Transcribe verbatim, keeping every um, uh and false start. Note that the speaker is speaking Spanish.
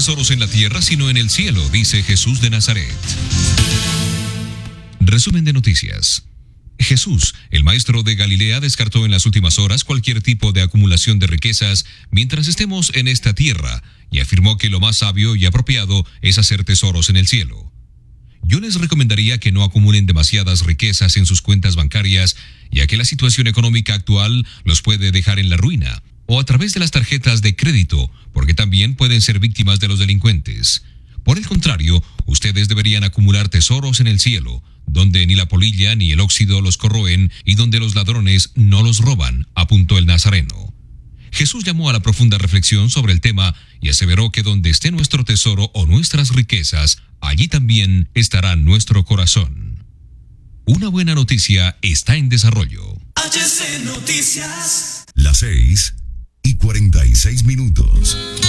tesoros en la tierra, sino en el cielo, dice Jesús de Nazaret. Resumen de noticias. Jesús, el maestro de Galilea, descartó en las últimas horas cualquier tipo de acumulación de riquezas mientras estemos en esta tierra, y afirmó que lo más sabio y apropiado es hacer tesoros en el cielo. Yo les recomendaría que no acumulen demasiadas riquezas en sus cuentas bancarias, ya que la situación económica actual los puede dejar en la ruina, o a través de las tarjetas de crédito, porque también pueden ser víctimas de los delincuentes. Por el contrario, ustedes deberían acumular tesoros en el cielo, donde ni la polilla ni el óxido los corroen y donde los ladrones no los roban, apuntó el nazareno. Jesús llamó a la profunda reflexión sobre el tema y aseveró que donde esté nuestro tesoro o nuestras riquezas, allí también estará nuestro corazón. Una buena noticia está en desarrollo. H C Noticias. Las seis y cuarenta y seis minutos.